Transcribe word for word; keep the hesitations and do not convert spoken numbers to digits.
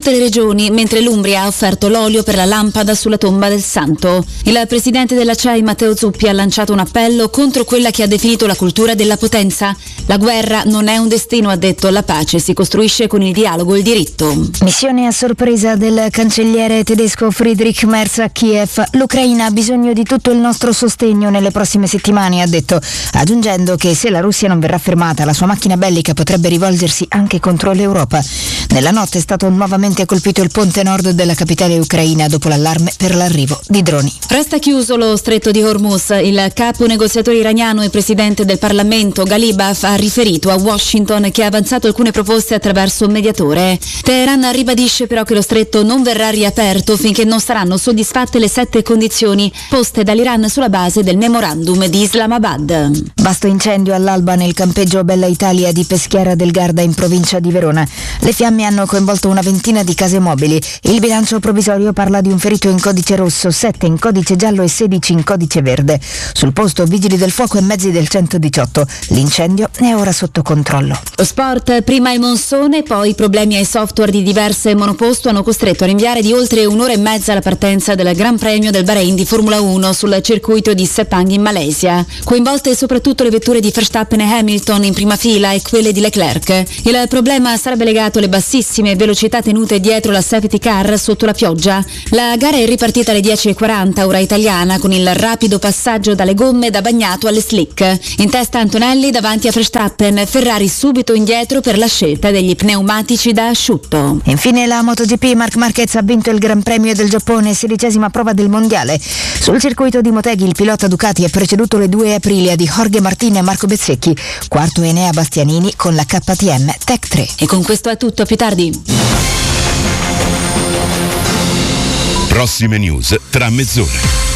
tutte le regioni, mentre l'Umbria ha offerto l'olio per la lampada sulla tomba del santo. Il presidente della C E I, Matteo Zuppi, ha lanciato un appello contro quella che ha definito la cultura della potenza. La guerra non è un destino, ha detto, la pace si costruisce con il dialogo e il diritto. Missione a sorpresa del cancelliere tedesco Friedrich Merz a Kiev. L'Ucraina ha bisogno di tutto il nostro sostegno nelle prossime settimane, ha detto, aggiungendo che se la Russia non verrà fermata la sua macchina bellica potrebbe rivolgersi anche contro l'Europa. Nella notte è stato nuovamente colpito il ponte nord della capitale ucraina dopo l'allarme per l'arrivo di droni. Resta chiuso lo stretto di Hormuz. Il capo negoziatore iraniano e presidente del Parlamento Ghalibaf ha riferito a Washington che ha avanzato alcune proposte attraverso un mediatore. Teheran ribadisce però che lo stretto non verrà riaperto finché non saranno soddisfatte le sette condizioni poste dall'Iran sulla base del memorandum di Islamabad. Vasto incendio all'alba nel campeggio Bella Italia di Peschiera del Garda in provincia di Verona. Le fiamme hanno coinvolto una ventina di case mobili. Il bilancio provvisorio parla di un ferito in codice rosso, sette in codice giallo e sedici in codice verde. Sul posto vigili del fuoco e mezzi del centodiciotto. L'incendio è ora sotto controllo. Lo sport, prima il monsone, poi problemi ai software di diverse monoposto hanno costretto a rinviare di oltre un'ora e mezza la partenza del Gran Premio del Bahrain di Formula uno sul circuito di Sepang in Malesia. Coinvolte soprattutto le vetture di Verstappen e Hamilton in prima fila e quelle di Leclerc. Il problema sarebbe legato alle bassissime velocità tenute dietro la safety car sotto la pioggia. La gara è ripartita alle dieci e quaranta ora italiana con il rapido passaggio dalle gomme da bagnato alle slick. In testa Antonelli davanti a Verstappen, Ferrari subito indietro per la scelta degli pneumatici da asciutto. Infine la MotoGP, Marc Marquez ha vinto il Gran Premio del Giappone, sedicesima prova del mondiale. Sul circuito di Motegi il pilota Ducati ha preceduto le due Aprilia di Jorge Martin e Marco Bezzecchi, quarto Enea Bastianini con la K T M Tech tre. E con questo è tutto, a più tardi. Prossime news tra mezz'ora.